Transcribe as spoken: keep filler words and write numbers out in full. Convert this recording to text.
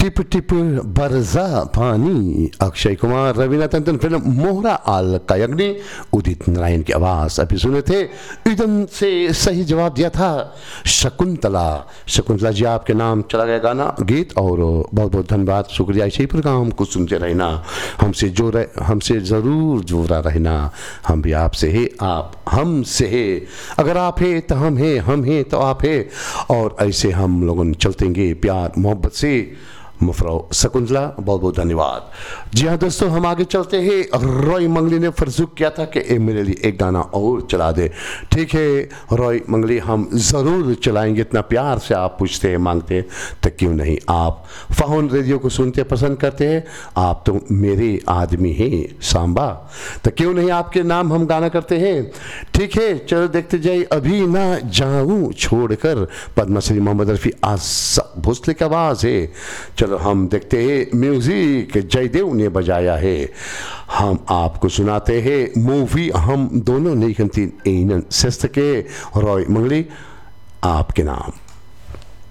Tip tip बरसा पानी, Akshay Kumar, Raveena Tandon, film मोहरा आल कायग्नि, उदित नारायण की आवाज अभी सुने थे। एकदम से सही जवाब दिया था शकुंतला। शकुंतला जी आपके नाम चला गया गाना गीत, और बहुत बहुत धन्यवाद, शुक्रिया। इसी प्रोग्राम को सुनते रहना, हमसे जो रह हमसे ज़रूर जुड़ा रहना। हम भी आपसे है, आप हमसे है। अगर आप है तो हम है, हम हैं तो आप है, और ऐसे हम लोगों चलतेंगे प्यार मोहब्बत से। मुफरो शकुंतला, बहुत बहुत धन्यवाद। जी हाँ दोस्तों, हम आगे चलते हैं। रॉय मंगली ने फरजुक किया था कि ए मेरे लिए एक गाना और चला दे। ठीक है रॉय मंगली, हम ज़रूर चलाएंगे, इतना प्यार से आप पूछते हैं, मांगते हैं, तो क्यों नहीं। आप फ़ोन रेडियो को सुनते पसंद करते हैं, आप तो मेरे आदमी हैं सांबा, तो क्यों नहीं आपके नाम हम गाना करते हैं। ठीक है, चलो देखते जाइए। अभी ना जाऊँ छोड़कर, पद्मश्री मोहम्मद रफ़ी आसा भोसले की आवाज़ है। चलो हम देखते हैं, म्यूजिक जयदेव ने बजाया है, हम आपको सुनाते हैं मूवी हम दोनों नहीं खनती एनन सस्त के रॉय मंगली आपके नाम।